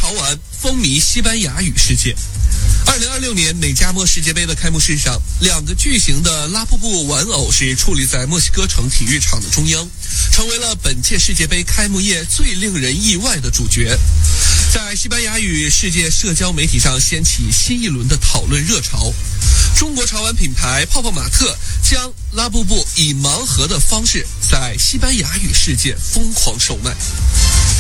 潮玩，风靡西班牙语世界。2026年美加墨世界杯的开幕式上，2个巨型的拉布布玩偶是矗立在墨西哥城体育场的中央，成为了本届世界杯开幕夜最令人意外的主角。在西班牙语世界社交媒体上掀起新一轮的讨论热潮。中国潮玩品牌泡泡玛特将拉布布以盲盒的方式在西班牙语世界疯狂售卖。